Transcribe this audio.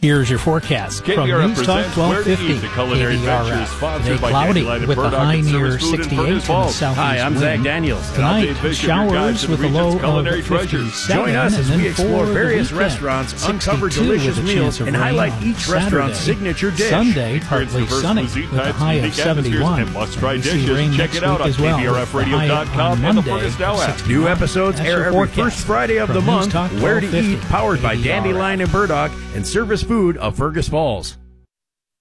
Here's your forecast from News Talk 1250 KDRF. Today cloudy with a high near 68 in the southeast Hi, I'm Zach Daniels. Tonight, showers with a low of 57. Join us as we explore various restaurants, uncover delicious meals, and highlight each restaurant's signature dish. Sunday, partly sunny with a high of 71. Must-try See rain dishes. Check next it out week on as well. KBRFradio.com and the Fergus Dow app. New episodes air every first Friday of the month. Where to Eat, powered by Dandelion and Burdock, and Service Food of Fergus Falls.